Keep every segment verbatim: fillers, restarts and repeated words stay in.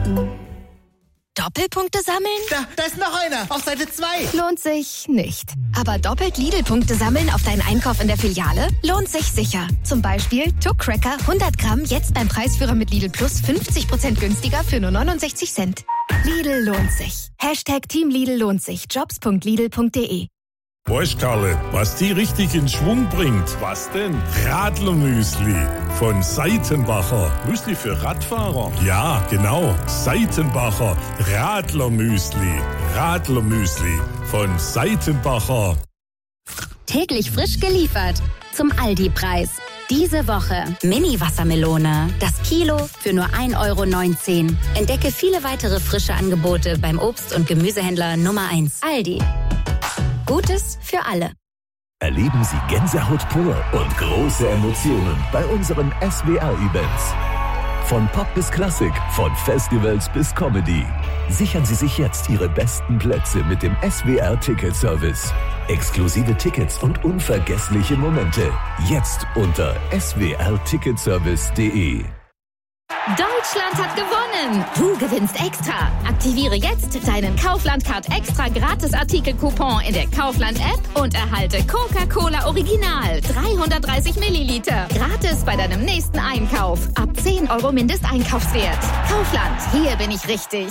Doppelpunkte sammeln? Da, da ist noch einer. Auf Seite zwei. Lohnt sich nicht. Aber doppelt Lidl-Punkte sammeln auf deinen Einkauf in der Filiale? Lohnt sich sicher. Zum Beispiel Tuck Cracker hundert Gramm jetzt beim Preisführer mit Lidl Plus fünfzig Prozent günstiger für nur neunundsechzig Cent. Lidl lohnt sich. Hashtag Team Lidl lohnt sich. Jobs punkt lidl punkt de. Weißt Karle, was die richtig in Schwung bringt? Was denn? Radlermüsli von Seitenbacher. Müsli für Radfahrer? Ja, genau. Seitenbacher Radlermüsli. Radlermüsli von Seitenbacher. Täglich frisch geliefert zum Aldi-Preis. Diese Woche Mini-Wassermelone. Das Kilo für nur ein Euro neunzehn. Entdecke viele weitere frische Angebote beim Obst- und Gemüsehändler Nummer eins. Aldi. Gutes für alle. Erleben Sie Gänsehaut pur und große Emotionen bei unseren S W R-Events. Von Pop bis Klassik, von Festivals bis Comedy. Sichern Sie sich jetzt Ihre besten Plätze mit dem S W R-Ticket-Service. Exklusive Tickets und unvergessliche Momente. Jetzt unter s w r ticketservice punkt de. Deutschland hat gewonnen! Du gewinnst extra! Aktiviere jetzt deinen Kaufland-Card extra Gratis-Artikel-Coupon in der Kaufland-App und erhalte Coca-Cola Original dreihundertdreißig Milliliter. Gratis bei deinem nächsten Einkauf. Ab zehn Euro Mindesteinkaufswert. Kaufland, hier bin ich richtig.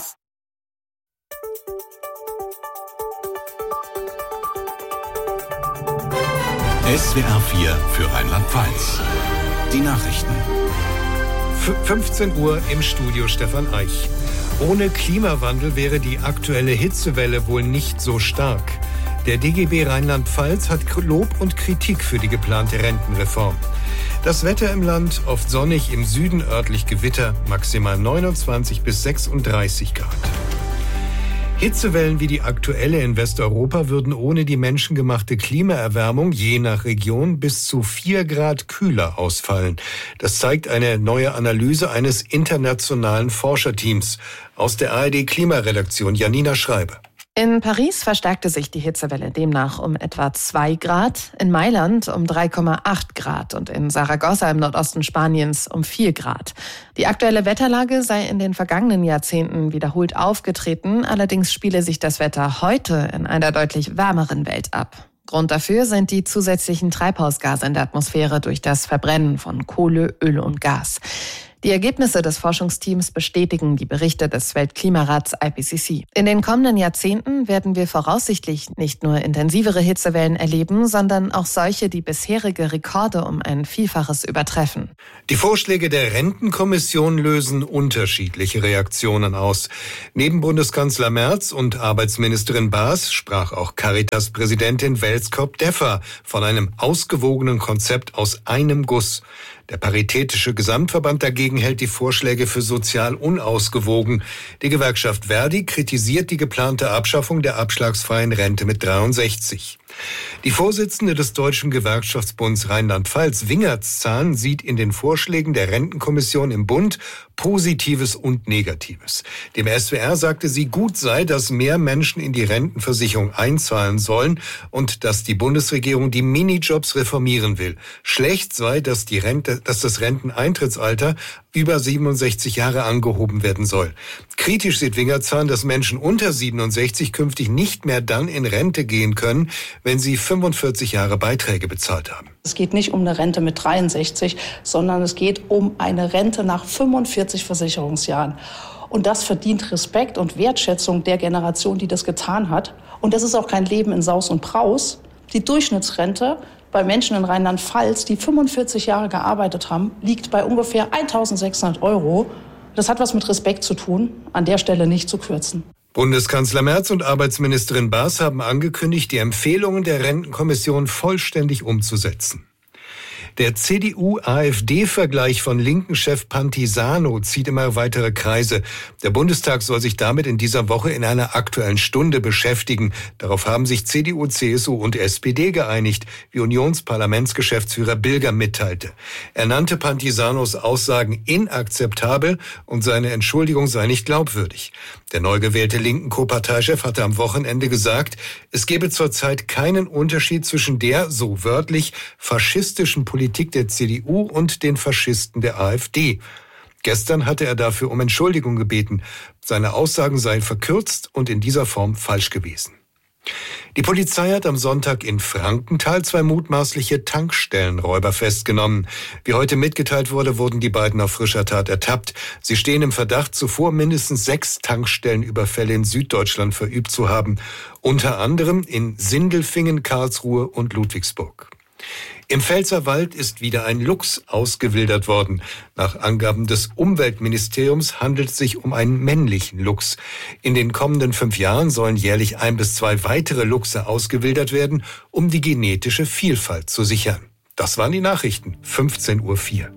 S W R vier für Rheinland-Pfalz. Die Nachrichten. fünfzehn Uhr im Studio Stefan Eich. Ohne Klimawandel wäre die aktuelle Hitzewelle wohl nicht so stark. Der D G B Rheinland-Pfalz hat Lob und Kritik für die geplante Rentenreform. Das Wetter im Land oft sonnig, im Süden örtlich Gewitter, maximal neunundzwanzig bis sechsunddreißig Grad. Hitzewellen wie die aktuelle in Westeuropa würden ohne die menschengemachte Klimaerwärmung je nach Region bis zu vier Grad kühler ausfallen. Das zeigt eine neue Analyse eines internationalen Forscherteams aus der A R D-Klimaredaktion. Janina Schreiber. In Paris verstärkte sich die Hitzewelle demnach um etwa zwei Grad, in Mailand um drei Komma acht Grad und in Saragossa im Nordosten Spaniens um vier Grad. Die aktuelle Wetterlage sei in den vergangenen Jahrzehnten wiederholt aufgetreten, allerdings spiele sich das Wetter heute in einer deutlich wärmeren Welt ab. Grund dafür sind die zusätzlichen Treibhausgase in der Atmosphäre durch das Verbrennen von Kohle, Öl und Gas. Die Ergebnisse des Forschungsteams bestätigen die Berichte des Weltklimarats I P C C. In den kommenden Jahrzehnten werden wir voraussichtlich nicht nur intensivere Hitzewellen erleben, sondern auch solche, die bisherige Rekorde um ein Vielfaches übertreffen. Die Vorschläge der Rentenkommission lösen unterschiedliche Reaktionen aus. Neben Bundeskanzler Merz und Arbeitsministerin Baas sprach auch Caritas-Präsidentin Welskop-Deffer von einem ausgewogenen Konzept aus einem Guss. Der Paritätische Gesamtverband dagegen hält die Vorschläge für sozial unausgewogen. Die Gewerkschaft Verdi kritisiert die geplante Abschaffung der abschlagsfreien Rente mit dreiundsechzig. Die Vorsitzende des Deutschen Gewerkschaftsbunds Rheinland-Pfalz, Wingertszahn, sieht in den Vorschlägen der Rentenkommission im Bund Positives und Negatives. Dem S W R sagte sie, gut sei, dass mehr Menschen in die Rentenversicherung einzahlen sollen und dass die Bundesregierung die Minijobs reformieren will. Schlecht sei, dass die Rente, dass das Renteneintrittsalter über siebenundsechzig Jahre angehoben werden soll. Kritisch sieht Wingertszahn, dass Menschen unter siebenundsechzig künftig nicht mehr dann in Rente gehen können, wenn sie fünfundvierzig Jahre Beiträge bezahlt haben. Es geht nicht um eine Rente mit dreiundsechzig, sondern es geht um eine Rente nach fünfundvierzig Versicherungsjahren. Und das verdient Respekt und Wertschätzung der Generation, die das getan hat. Und das ist auch kein Leben in Saus und Braus. Die Durchschnittsrente bei Menschen in Rheinland-Pfalz, die fünfundvierzig Jahre gearbeitet haben, liegt bei ungefähr eintausendsechshundert Euro. Das hat was mit Respekt zu tun, an der Stelle nicht zu kürzen. Bundeskanzler Merz und Arbeitsministerin Baas haben angekündigt, die Empfehlungen der Rentenkommission vollständig umzusetzen. Der C D U-A f D-Vergleich von Linken-Chef Pantisano zieht immer weitere Kreise. Der Bundestag soll sich damit in dieser Woche in einer Aktuellen Stunde beschäftigen. Darauf haben sich C D U, C S U und S P D geeinigt, wie Unionsparlamentsgeschäftsführer Bilger mitteilte. Er nannte Pantisanos Aussagen inakzeptabel und seine Entschuldigung sei nicht glaubwürdig. Der neu gewählte linken Co-Parteichef hatte am Wochenende gesagt, es gebe zurzeit keinen Unterschied zwischen der, so wörtlich, faschistischen Politik der C D U und den Faschisten der A f D. Gestern hatte er dafür um Entschuldigung gebeten. Seine Aussagen seien verkürzt und in dieser Form falsch gewesen. Die Polizei hat am Sonntag in Frankenthal zwei mutmaßliche Tankstellenräuber festgenommen. Wie heute mitgeteilt wurde, wurden die beiden auf frischer Tat ertappt. Sie stehen im Verdacht, zuvor mindestens sechs Tankstellenüberfälle in Süddeutschland verübt zu haben. Unter anderem in Sindelfingen, Karlsruhe und Ludwigsburg. Im Pfälzerwald ist wieder ein Luchs ausgewildert worden. Nach Angaben des Umweltministeriums handelt es sich um einen männlichen Luchs. In den kommenden fünf Jahren sollen jährlich ein bis zwei weitere Luchse ausgewildert werden, um die genetische Vielfalt zu sichern. Das waren die Nachrichten, fünfzehn Uhr vier.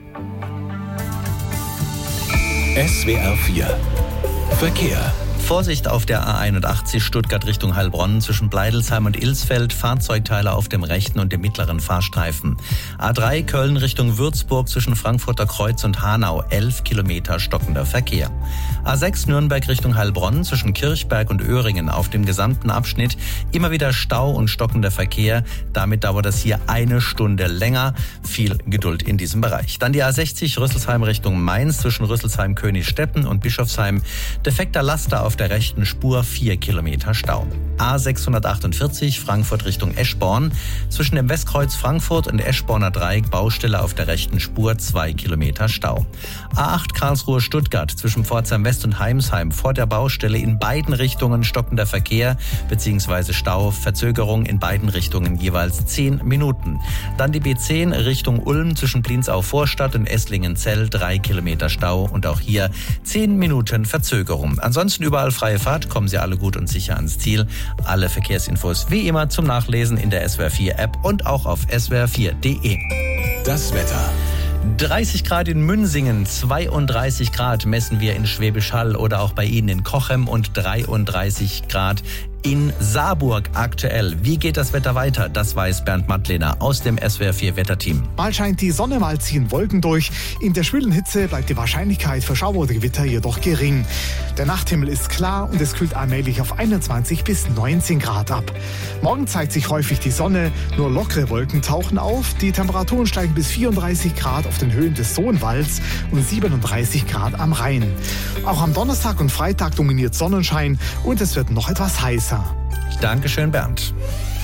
S W R vier Verkehr. Vorsicht auf der A einundachtzig Stuttgart Richtung Heilbronn zwischen Bleidelsheim und Ilsfeld, Fahrzeugteile auf dem rechten und dem mittleren Fahrstreifen. A drei Köln Richtung Würzburg zwischen Frankfurter Kreuz und Hanau, elf Kilometer stockender Verkehr. A sechs Nürnberg Richtung Heilbronn zwischen Kirchberg und Öhringen auf dem gesamten Abschnitt immer wieder Stau und stockender Verkehr. Damit dauert es hier eine Stunde länger. Viel Geduld in diesem Bereich. Dann die A sechzig Rüsselsheim Richtung Mainz zwischen Rüsselsheim Königsstetten und Bischofsheim. Defekter Laster auf der rechten Spur, vier Kilometer Stau. A sechshundertachtundvierzig Frankfurt Richtung Eschborn zwischen dem Westkreuz Frankfurt und Eschborner Dreieck Baustelle auf der rechten Spur, zwei Kilometer Stau. A acht Karlsruhe Stuttgart zwischen Pforzheim West und Heimsheim vor der Baustelle in beiden Richtungen stockender Verkehr bzw. Stau, Verzögerung in beiden Richtungen jeweils zehn Minuten. Dann die B zehn Richtung Ulm zwischen Blinzau Vorstadt und Esslingen-Zell, drei Kilometer Stau und auch hier zehn Minuten Verzögerung. Ansonsten überall freie Fahrt, kommen Sie alle gut und sicher ans Ziel. Alle Verkehrsinfos wie immer zum Nachlesen in der S W R vier App und auch auf S W R vier Punkt de. Das Wetter. dreißig Grad in Münsingen, zweiunddreißig Grad messen wir in Schwäbisch Hall oder auch bei Ihnen in Cochem und dreiunddreißig Grad in Saarburg aktuell. Wie geht das Wetter weiter? Das weiß Bernd Mattlehner aus dem S W R vier Wetterteam. Mal scheint die Sonne, mal ziehen Wolken durch. In der schwülen Hitze bleibt die Wahrscheinlichkeit für Schauer oder Gewitter jedoch gering. Der Nachthimmel ist klar und es kühlt allmählich auf einundzwanzig bis neunzehn Grad ab. Morgen zeigt sich häufig die Sonne, nur lockere Wolken tauchen auf. Die Temperaturen steigen bis vierunddreißig Grad auf den Höhen des Sohnwalds und siebenunddreißig Grad am Rhein. Auch am Donnerstag und Freitag dominiert Sonnenschein und es wird noch etwas heißer. Dankeschön, Bernd.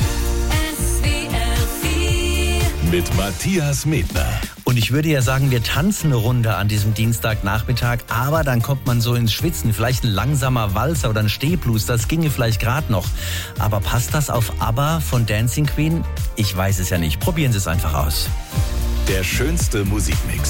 S W R vier Mit Matthias Medner. Und ich würde ja sagen, wir tanzen eine Runde an diesem Dienstagnachmittag, aber dann kommt man so ins Schwitzen. Vielleicht ein langsamer Walzer oder ein Stehblues, das ginge vielleicht gerade noch. Aber passt das auf ABBA von Dancing Queen? Ich weiß es ja nicht. Probieren Sie es einfach aus. Der schönste Musikmix.